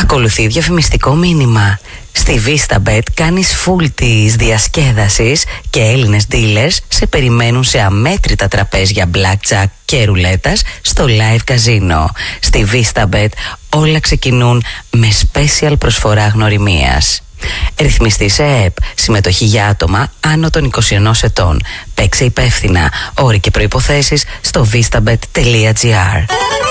Ακολουθεί διαφημιστικό μήνυμα. Στη VistaBet κάνεις full της διασκέδασης και Έλληνες dealers σε περιμένουν σε αμέτρητα τραπέζια blackjack και ρουλέτας στο live casino. Στη VistaBet όλα ξεκινούν με special προσφορά γνωριμίας. Ρυθμιστή σε ΕΕΠ. Συμμετοχή για άτομα άνω των 21 ετών. Παίξε υπεύθυνα. Όροι και προϋποθέσεις στο vistabet.gr.